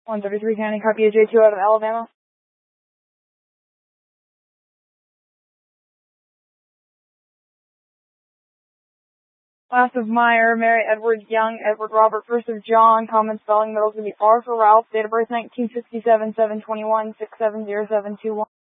133 County, copy a J2 out of Alabama. Last of Meyer, Mary Edward Young, Edward Robert, first of John, common spelling, middle's going to be R for Ralph, date of birth 1967, 7/21, 670721.